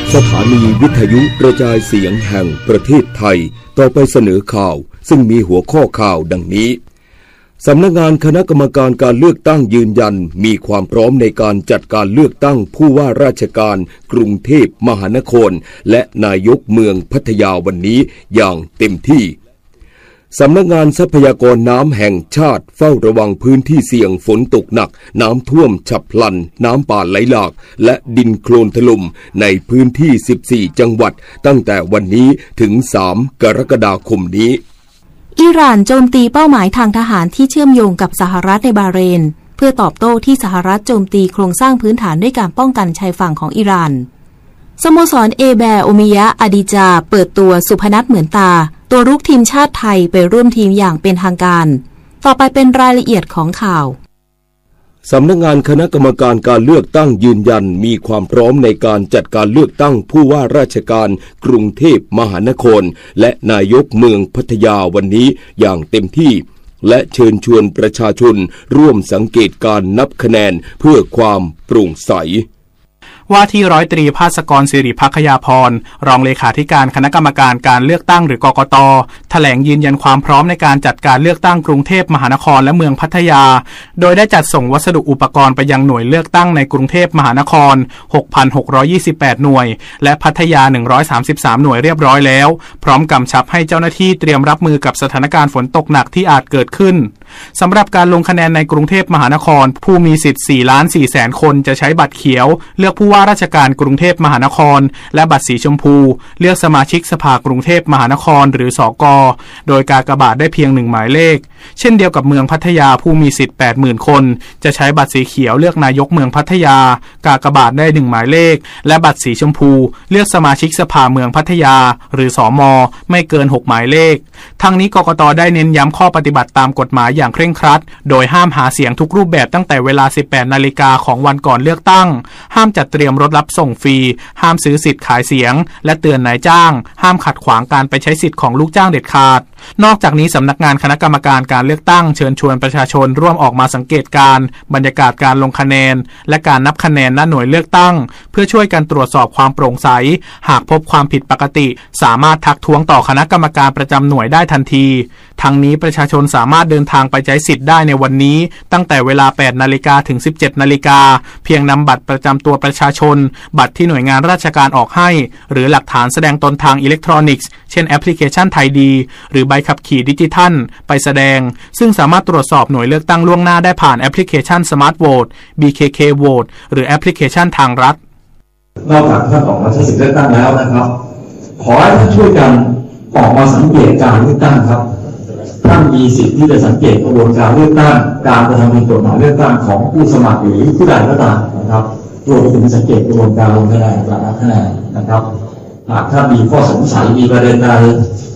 สถานีวิทยุกระจายเสียงแห่งประเทศไทยต่อไปเสนอข่าวซึ่งมีหัวข้อข่าวดังนี้สำนักงานคณะกรรมการการเลือกตั้งยืนยันมีความพร้อมในการจัดการเลือกตั้งผู้ว่าราชการกรุงเทพมหานครและนายกเมืองพัทยาวันนี้อย่างเต็มที่สำนักงานทรัพยากรน้ำแห่งชาติเฝ้าระวังพื้นที่เสี่ยงฝนตกหนักน้ำท่วมฉับพลันน้ำป่าไหลหลากและดินโคลนถล่มในพื้นที่14จังหวัดตั้งแต่วันนี้ถึง3กรกฎาคมนี้อิหร่านโจมตีเป้าหมายทางทหารที่เชื่อมโยงกับสหรัฐในบาห์เรนเพื่อตอบโต้ที่สหรัฐโจมตีโครงสร้างพื้นฐานด้วยการป้องกันชายฝั่งของอิหร่านสโมสรเอแบร์โอมิยะอาดิจาเปิดตัวสุพนัทเหมือนตาตัวรุกทีมชาติไทยไปร่วมทีมอย่างเป็นทางการต่อไปเป็นรายละเอียดของข่าวสำนักงานคณะกรรมการการเลือกตั้งยืนยันมีความพร้อมในการจัดการเลือกตั้งผู้ว่าราชการกรุงเทพมหานครและนายกเมืองพัทยาวันนี้อย่างเต็มที่และเชิญชวนประชาชนร่วมสังเกตการนับคะแนนเพื่อความโปร่งใสว่าที่ร้อยตรีภาสกรศิริภัคยาพรรองเลขาธิการคณะกรรมการการเลือกตั้งหรือกกต.แถลงยืนยันความพร้อมในการจัดการเลือกตั้งกรุงเทพมหานครและเมืองพัทยาโดยได้จัดส่งวัสดุอุปกรณ์ไปยังหน่วยเลือกตั้งในกรุงเทพมหานคร 6,628 หน่วยและพัทยา133หน่วยเรียบร้อยแล้วพร้อมกำชับให้เจ้าหน้าที่เตรียมรับมือกับสถานการณ์ฝนตกหนักที่อาจเกิดขึ้นสำหรับการลงคะแนนในกรุงเทพมหานครผู้มีสิทธิ์ 4,400,000 คนจะใช้บัตรเขียวเลือกผู้ว่าราชการกรุงเทพมหานครและบัตรสีชมพูเลือกสมาชิกสภากรุงเทพมหานครหรือสก.โดยกากบาทได้เพียง1หมายเลขเช่นเดียวกับเมืองพัทยาผู้มีสิทธิ์ 80,000 คนจะใช้บัตรสีเขียวเลือกนายกเมืองพัทยากากบาทได้1หมายเลขและบัตรสีชมพูเลือกสมาชิกสภาเมืองพัทยาหรือสม.ไม่เกิน6หมายเลขทั้งนี้กกต.ได้เน้นย้ำข้อปฏิบัติตามกฎหมายอย่างเคร่งครัดโดยห้ามหาเสียงทุกรูปแบบตั้งแต่เวลา 18 นาฬิกาของวันก่อนเลือกตั้งห้ามจัดเตรียมรถรับส่งฟรีห้ามซื้อสิทธิ์ขายเสียงและเตือนนายจ้างห้ามขัดขวางการไปใช้สิทธิ์ของลูกจ้างเด็ดขาดนอกจากนี้สำนักงานคณะกรรมการการเลือกตั้งเชิญชวนประชาชนร่วมออกมาสังเกตการบรรยากาศการลงคะแนนและการนับคะแนนณหน่วยเลือกตั้งเพื่อช่วยกันตรวจสอบความโปร่งใสหากพบความผิดปกติสามารถทักท้วงต่อคณะกรรมการประจำหน่วยได้ทันทีทั้งนี้ประชาชนสามารถเดินทางไปใช้สิทธิ์ได้ในวันนี้ตั้งแต่เวลา 8 นาฬิกาถึง 17 นาฬิกาเพียงนำบัตรประจำตัวประชาชนบัตรที่หน่วยงานราชการออกให้หรือหลักฐานแสดงตนทางอิเล็กทรอนิกส์เช่นแอปพลิเคชันไทยดีหรือใบขับขี่ดิจิทัลไปแสดงซึ่งสามารถตรวจสอบหน่วยเลือกตั้งล่วงหน้าได้ผ่านแอปพลิเคชัน Smart Vote BKK Vote หรือแอปพลิเคชันทางรัฐนอกจากท่านออกมาใช้สิทธิเลือกตั้งแล้วนะครับขอให้ท่านช่วยกันออกมาสังเกตการเลือกตั้งครับท่านมีสิทธิ์ที่จะสังเกตกระบวนการเลือกตั้งการกระทำผิดกฎหมายเลือกตั้งของผู้สมัครหรือผู้ใดก็ตามนะครับรวมไปถึงสังเกตกระบวนการลงคะแนนการนับคะแนนนะครับหากท่านมีข้อสงสัยมีประเด็นใด